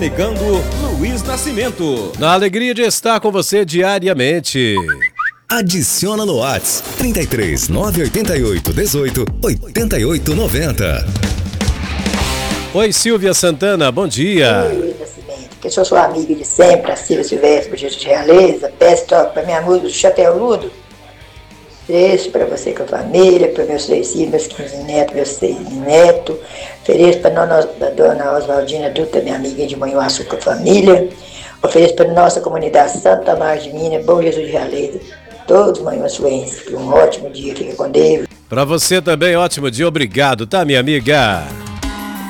Navegando Luiz Nascimento. Na alegria de estar com você diariamente. Adiciona no Whats 33 988 18 88 90. Oi, Silvia Santana, bom dia. Oi, Luiz Nascimento, que eu sou sua amiga de sempre, a Silvia Silvestre, Jesus de Realeza. Peço toque para minha música do Chapéu Ludo. Ofereço para você com a família, para meus 3 filhos, meus 15 netos, meus 6 netos. Ofereço para a dona Oswaldina Dutra, minha amiga de Manhuaçu com a família. Ofereço para nossa comunidade Santa Mar de Minas, Bom Jesus de Realeza. Todos manhuaçuenses, um ótimo dia, fica com Deus. Para você também, ótimo dia, obrigado, tá, minha amiga?